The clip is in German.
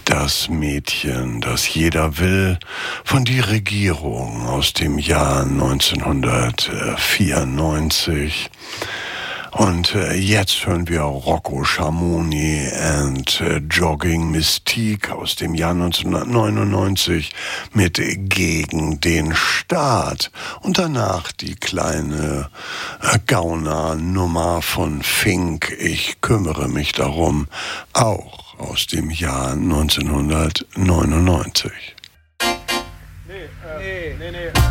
Das Mädchen, das jeder will, von Die Regierung aus dem Jahr 1994. Und jetzt hören wir Rocco Schamoni and Jogging Mystique aus dem Jahr 1999 mit Gegen den Staat. Und danach die kleine Gauner-Nummer von Fink, Ich kümmere mich darum, auch aus dem Jahr 1999.